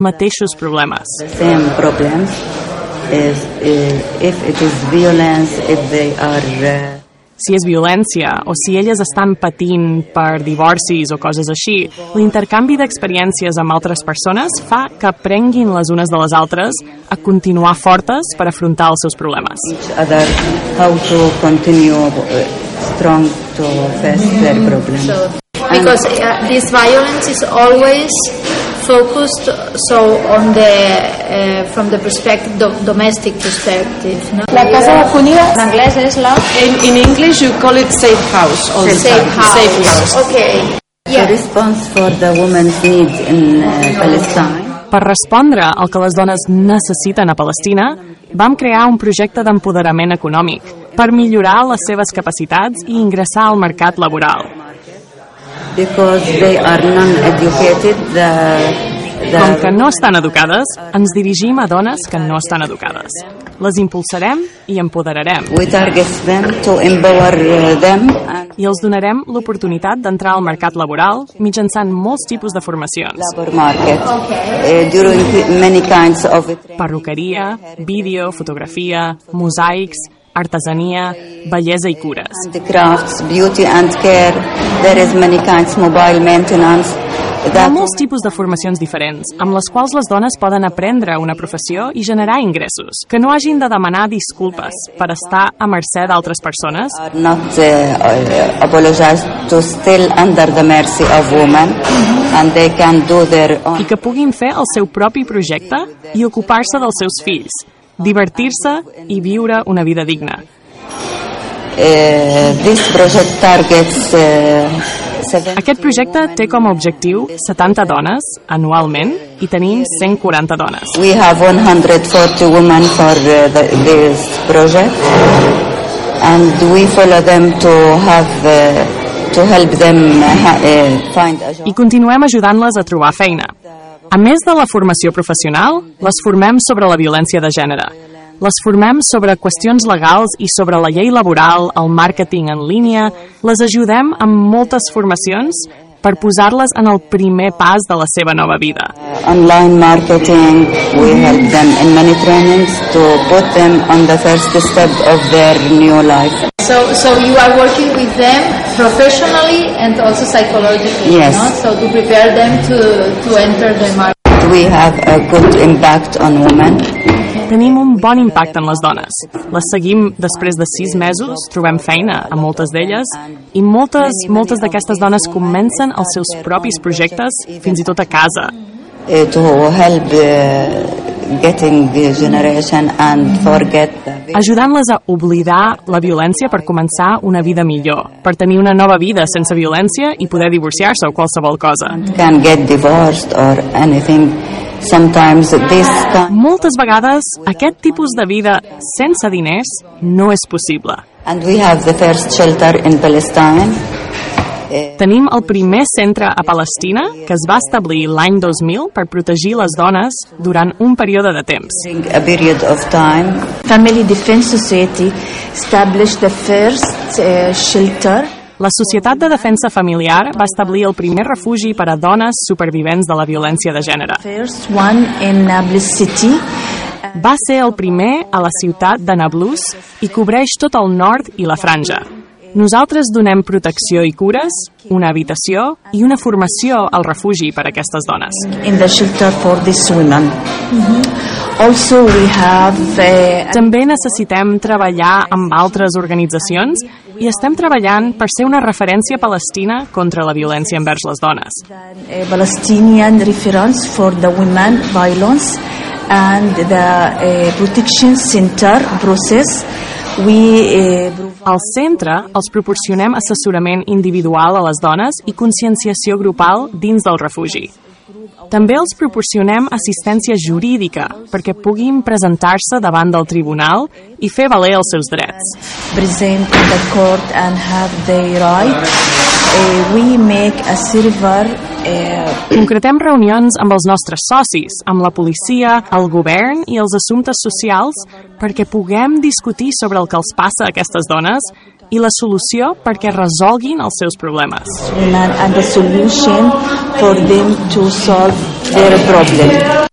mateixos problemes. The same problems is if it is violence, if they are Si és violència o si elles estan patint per divorcis o coses així, l'intercanvi d'experiències amb altres persones fa que aprenguin les unes de les altres a continuar fortes per afrontar els seus problemes. each other how to continue strong to face their problems. Because this violence is always focused on the from the perspective, domestic perspective. No? La casa d'acollida En anglès és la in English you call it safe house. All the safe time. house. Safe house. Okay. The response for the women's needs in Palestine. Per respondre al que les dones necessiten a Palestina, vam crear un projecte d'empoderament econòmic per millorar les seves capacitats i ingressar al mercat laboral. Because they are non-educated, Com que no estan educades, ens dirigim a dones que no estan educades. Les impulsarem i empoderarem. we target them to empower them and I els donarem l'oportunitat d'entrar al mercat laboral mitjançant molts tipus de formacions. labor market during many kinds of Perruqueria, vídeo, fotografia, mosaics, artesania, bellesa i cures. crafts, beauty and care. There is many kinds, mobile maintenance. Hi ha molts tipus de formacions diferents, amb les quals les dones poden aprendre una professió i generar ingressos, que no hagin de demanar disculpes per estar a mercè d'altres persones Are not apologize to still under the mercy of women, and they can do their own. i que puguin fer el seu propi projecte i ocupar-se dels seus fills, divertir-se i viure una vida digna. This project targets Aquest projecte té com a objectiu 70 dones anualment i tenim 140 dones. We have 140 women for this project, and we follow them to help them find a job. I continuem ajudant-les a trobar feina. A més de la formació professional, les formem sobre la violència de gènere. Les formem sobre qüestions legals i sobre la llei laboral, el màrqueting en línia. Les ajudem amb moltes formacions per posar-les en el primer pas de la seva nova vida. Online marketing, we help them in many trainings to put them on the first step of their new life. So you are working with them professionally and also psychologically, Yes. no? So to prepare them to enter the market. We have a good impact on women. Tenim un bon impacte en les dones. Les seguim després de 6 mesos, trobem feina a moltes d'elles i moltes d'aquestes dones comencen els seus propis projectes fins i tot a casa. To help getting the generation and forget the Ajudant-les a oblidar la violència per començar una vida millor, per tenir una nova vida sense violència i poder divorciar-se o qualsevol cosa. can get divorced or anything. Sometimes this Moltes vegades aquest tipus de vida sense diners no és possible. and we have the first shelter in Palestine. Tenim el primer centre a Palestina que es va establir l'any 2000 per protegir les dones durant un període de temps. During a period of time, Family Defense Society established the first shelter. La Societat de Defensa Familiar va establir el primer refugi per a dones supervivents de la violència de gènere. First one in Nablus City. Va ser el primer a la ciutat de Nablus i cobreix tot el nord i la franja. Nosaltres donem protecció i cures, una habitació i una formació al refugi per a aquestes dones. In the shelter for these women. Also we have També necessitem treballar amb altres organitzacions i estem treballant per ser una referència palestina contra la violència envers les dones. a Palestinian reference for the women violence and the protection center process. We Al centre els proporcionem assessorament individual a les dones i conscienciació grupal dins del refugi. També els proporcionem assistència jurídica perquè puguin presentar-se davant del tribunal i fer valer els seus drets. present in the court and have their right. We make a server. Concretem reunions amb els nostres socis, amb la policia, el govern i els assumptes socials perquè puguem discutir sobre el que els passa a aquestes dones i la solució perquè resolguin els seus problemes. Women and the solution for them to solve their problem.